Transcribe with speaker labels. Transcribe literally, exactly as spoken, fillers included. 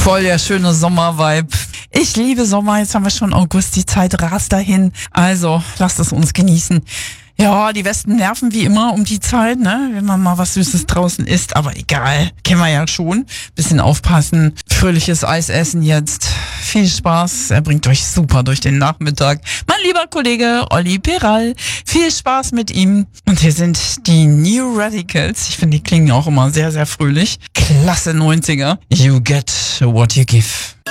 Speaker 1: Voll der schöne Sommervibe. Ich liebe Sommer, jetzt haben wir schon August, die Zeit rast dahin. Also, lasst es uns genießen. Ja, die Westen nerven wie immer um die Zeit, ne? Wenn man mal was Süßes draußen isst, aber egal, kennen wir ja schon. Bisschen aufpassen, fröhliches Eis essen jetzt. Viel Spaß, er bringt euch super durch den Nachmittag. Mein lieber Kollege Olli Peral, viel Spaß mit ihm. Und hier sind die New Radicals. Ich finde, die klingen auch immer sehr, sehr fröhlich. Klasse neunziger. You get what you give.